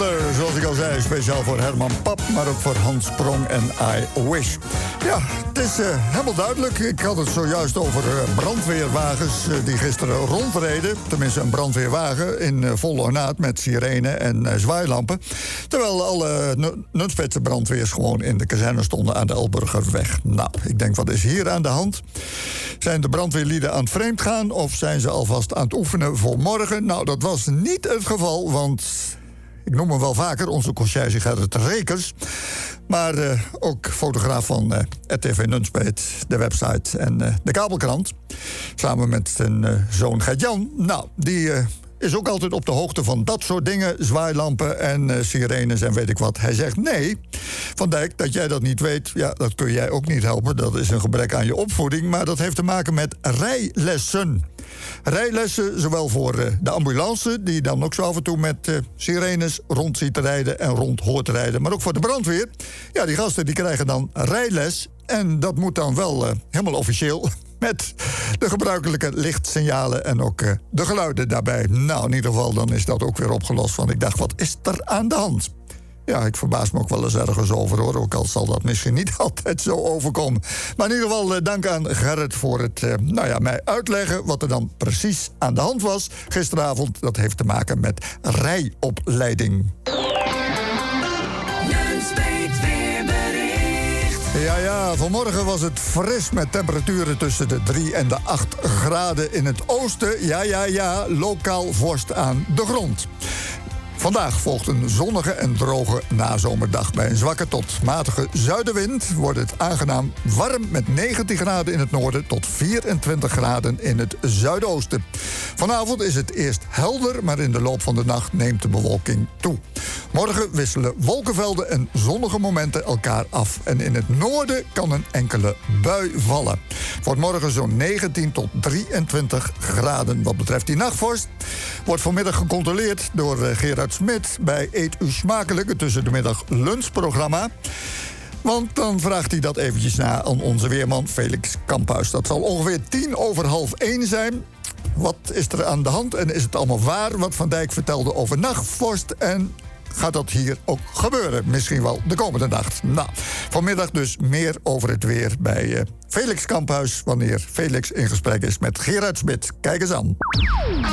Together, zoals ik al zei, speciaal voor Herman Pap, maar ook voor Hans Sprong en I Wish. Ja, het is helemaal duidelijk. Ik had het zojuist over brandweerwagens die gisteren rondreden. Tenminste, een brandweerwagen in volle ornaat met sirene en zwaailampen. Terwijl alle Nunspeetse brandweers gewoon in de kazerne stonden aan de Elburgerweg. Nou, ik denk, wat is hier aan de hand? Zijn de brandweerlieden aan het vreemd gaan of zijn ze alvast aan het oefenen voor morgen? Nou, dat was niet het geval, want ik noem hem wel vaker, onze conciërge Gerrit Rekers. Maar ook fotograaf van RTV Nunspeet, de website en de kabelkrant. Samen met zijn zoon Gert-Jan. Nou, die is ook altijd op de hoogte van dat soort dingen. Zwaailampen en sirenes en weet ik wat. Hij zegt, nee, Van Dijk, dat jij dat niet weet, ja, dat kun jij ook niet helpen. Dat is een gebrek aan je opvoeding. Maar dat heeft te maken met rijlessen. Rijlessen, zowel voor de ambulance, die dan ook zo af en toe met sirenes rond ziet rijden en rond hoort rijden. Maar ook voor de brandweer. Ja, die gasten die krijgen dan rijles. En dat moet dan wel helemaal officieel. Met de gebruikelijke lichtsignalen en ook de geluiden daarbij. Nou, in ieder geval, dan is dat ook weer opgelost. Want ik dacht, wat is er aan de hand? Ja, ik verbaas me ook wel eens ergens over, hoor. Ook al zal dat misschien niet altijd zo overkomen. Maar in ieder geval, dank aan Gerrit voor het mij uitleggen wat er dan precies aan de hand was gisteravond. Dat heeft te maken met rijopleiding. Ja, vanmorgen was het fris met temperaturen tussen de 3 en de 8 graden in het oosten. Ja, lokaal vorst aan de grond. Vandaag volgt een zonnige en droge nazomerdag. Bij een zwakke tot matige zuidenwind wordt het aangenaam warm met 19 graden in het noorden tot 24 graden in het zuidoosten. Vanavond is het eerst helder, maar in de loop van de nacht neemt de bewolking toe. Morgen wisselen wolkenvelden en zonnige momenten elkaar af. En in het noorden kan een enkele bui vallen. Wordt morgen zo'n 19 tot 23 graden. Wat betreft die nachtvorst wordt vanmiddag gecontroleerd door Gerard Smit bij Eet U Smakelijk, het tussen de middag lunchprogramma. Want dan vraagt hij dat eventjes na aan onze weerman Felix Kamphuis. Dat zal ongeveer 1:50 zijn. Wat is er aan de hand en is het allemaal waar wat Van Dijk vertelde over nachtvorst? En gaat dat hier ook gebeuren? Misschien wel de komende nacht. Nou, vanmiddag dus meer over het weer bij Felix Kamphuis, wanneer Felix in gesprek is met Gerard Smit. Kijk eens aan.